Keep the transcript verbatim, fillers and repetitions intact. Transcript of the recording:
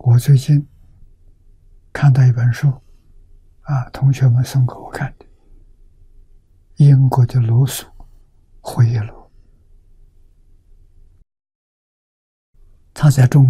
我最近看到一本书，啊，同学们送给我看的，英国的罗素回忆录。他在中